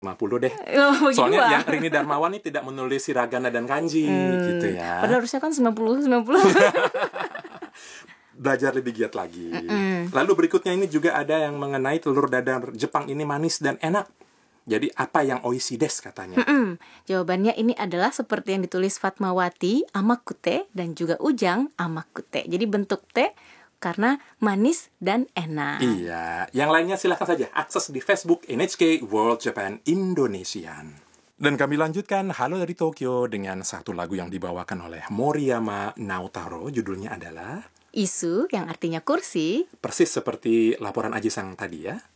50 deh. Oh, Soalnya juga. yang Rini Darmawan ini tidak menulis hiragana dan kanji gitu ya. Padahal harusnya kan 90. Belajar lebih giat lagi. Lalu berikutnya ini juga ada yang mengenai telur dadar Jepang ini manis dan enak. Jadi apa yang oishi desu katanya? Jawabannya ini adalah seperti yang ditulis Fatmawati, amakute, dan juga Ujang, amakute. Jadi bentuk T karena manis dan enak. Iya, yang lainnya silahkan saja akses di Facebook NHK World Japan Indonesian. Dan kami lanjutkan Halo dari Tokyo dengan satu lagu yang dibawakan oleh Moriyama Naotaro. Judulnya adalah Isu yang artinya kursi. persis seperti laporan Aji Sang tadi ya.